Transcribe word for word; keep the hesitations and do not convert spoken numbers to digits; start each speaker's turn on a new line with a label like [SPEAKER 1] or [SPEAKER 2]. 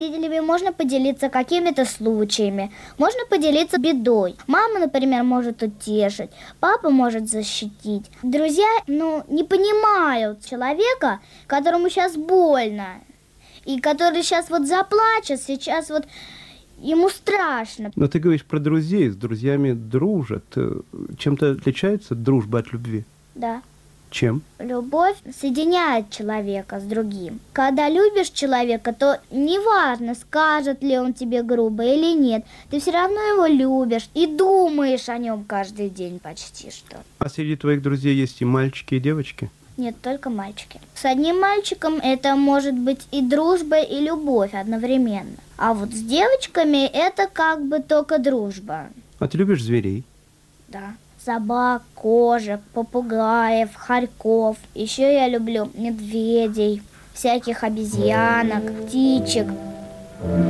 [SPEAKER 1] Родителями можно поделиться какими-то случаями, можно поделиться бедой. Мама, например, может утешить, папа может защитить. Друзья, ну, не понимают человека, которому сейчас больно, и который сейчас вот заплачет, сейчас вот ему страшно.
[SPEAKER 2] Но ты говоришь про друзей, с друзьями дружат. Чем-то отличается дружба от любви?
[SPEAKER 1] Да.
[SPEAKER 2] Чем?
[SPEAKER 1] Любовь соединяет человека с другим. Когда любишь человека, то неважно, скажет ли он тебе грубо или нет, ты все равно его любишь и думаешь о нем каждый день почти что.
[SPEAKER 2] А среди твоих друзей есть и мальчики, и девочки?
[SPEAKER 1] Нет, только мальчики. С одним мальчиком это может быть и дружба, и любовь одновременно. А вот с девочками это как бы только дружба.
[SPEAKER 2] А ты любишь зверей?
[SPEAKER 1] Да. Собак, кошек, попугаев, хорьков. Еще я люблю медведей, всяких обезьянок, птичек.